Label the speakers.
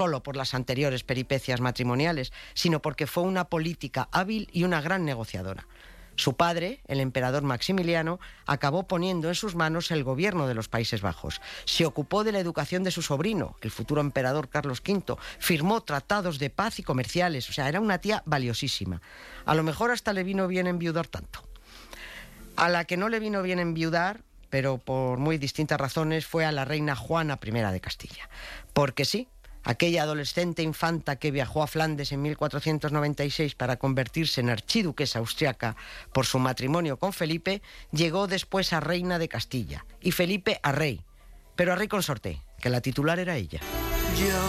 Speaker 1: solo por las anteriores peripecias matrimoniales, sino porque fue una política hábil y una gran negociadora. Su padre, el emperador Maximiliano, acabó poniendo en sus manos el gobierno de los Países Bajos. Se ocupó de la educación de su sobrino, el futuro emperador Carlos V. Firmó tratados de paz y comerciales. O sea, era una tía valiosísima. A lo mejor hasta le vino bien enviudar tanto. A la que no le vino bien enviudar, pero por muy distintas razones, fue a la reina Juana I de Castilla. Porque sí, aquella adolescente infanta que viajó a Flandes en 1496 para convertirse en archiduquesa austriaca por su matrimonio con Felipe, llegó después a reina de Castilla y Felipe a rey, pero a rey consorte, que la titular era ella.